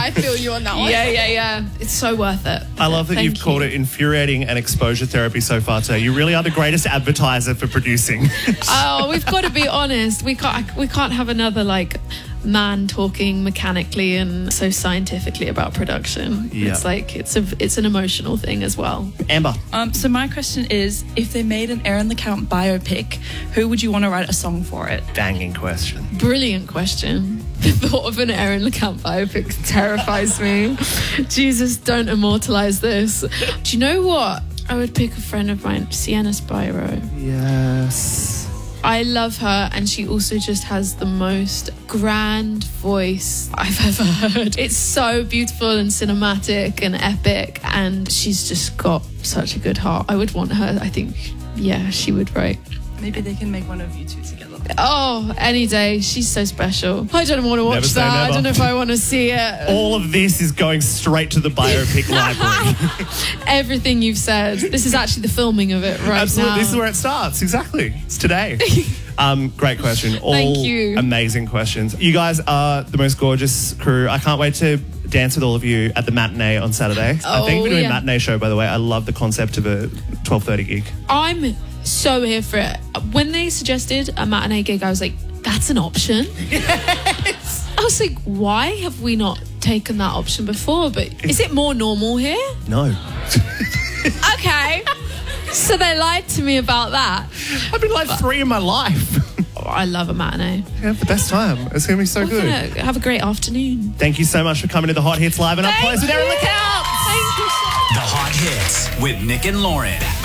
I feel you on that one. Yeah. It's so worth it. I love that you've called it infuriating and exposure therapy so far today. You really are the greatest advertiser for producing. Oh, we've got to be honest. We can't have another man talking mechanically and so scientifically about production. Yeah. It's it's an emotional thing as well. Amber. So my question is, if they made an Aaron LeCount biopic, who would you want to write a song for it? Banging question. Brilliant question. The thought of an Aaron LeCount biopic terrifies me. Jesus, don't immortalize this. Do you know what? I would pick a friend of mine, Sienna Spyro. Yes. I love her, and she also just has the most grand voice I've ever heard. It's so beautiful and cinematic and epic, and she's just got such a good heart. I would want her, I think, she would write. Maybe they can make one of you two together. Oh, any day. She's so special. I don't want to watch that. I don't know if I want to see it. All of this is going straight to the biopic library. Everything you've said. This is actually the filming of it right Absolutely. now. This is where it starts. Exactly. It's today. Great question. All Thank you. Amazing questions. You guys are the most gorgeous crew. I can't wait to dance with all of you at the matinee on Saturday. I think we're doing a matinee show, by the way. I love the concept of a 12:30 gig. I'm so here for it. When they suggested a matinee gig, I was like, that's an option? Yes. I was like, why have we not taken that option before? But is it more normal here? No. Okay. So they lied to me about that. I've been 3 in my life. I love a matinee. Yeah, the best time. It's going to be so good. Have a great afternoon. Thank you so much for coming to the Hot Hits Live and Up Close with Aaron LeCount. Thank you so much. The Hot Hits with Nick and Lauren.